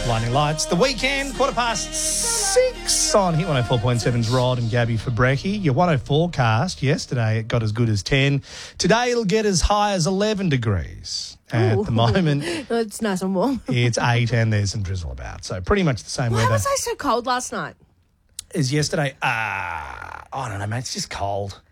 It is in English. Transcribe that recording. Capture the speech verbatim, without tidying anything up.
Blinding Lights. The weekend, quarter past six on Hit one oh four point seven's Rod and Gabby for brekkie. Your one oh forecast yesterday, it got as good as ten. Today, it'll get as high as eleven degrees. At Ooh. the moment, It's nice and warm. it's eight and there's some drizzle about. So pretty much the same Why weather was I so cold last night? as yesterday. Uh, I don't know, mate. It's just cold.